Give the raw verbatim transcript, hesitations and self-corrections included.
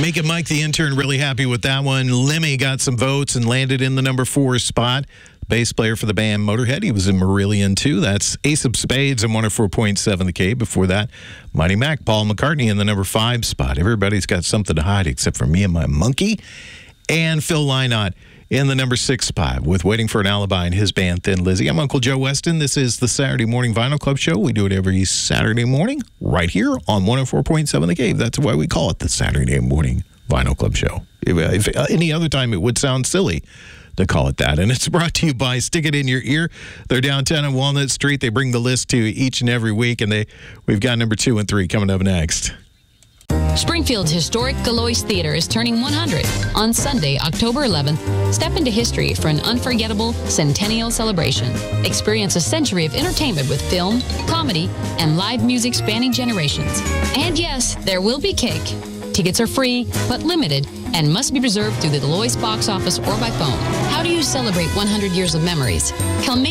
Making Mike the intern really happy with that one. Lemmy got some votes and landed in the number four spot. Bass player for the band Motorhead. He was in Marillion, too. That's Ace of Spades and one oh four point seven The Cave. Before that, Mighty Mac, Paul McCartney in the number five spot. Everybody's got something to hide except for me and my monkey. And Phil Lynott in the number six spot with Waiting for an Alibi and his band Thin Lizzy. I'm Uncle Joe Weston. This is the Saturday Morning Vinyl Club Show. We do it every Saturday morning right here on one oh four point seven The Cave. That's why we call it the Saturday Morning Vinyl Club Show. If, if any other time it would sound silly to call it that. And it's brought to you by Stick It In Your Ear. They're downtown on Walnut Street. They bring the list to you each and every week, and they we've got number two and three coming up next. Springfield's historic Galois Theater is turning one hundred on Sunday, October eleventh. Step into history for an unforgettable centennial celebration. Experience a century of entertainment with film, comedy, and live music spanning generations. And yes, there will be cake. Tickets are free, but limited, and must be reserved through the Galois box office or by phone. How do you celebrate one hundred years of memories? Come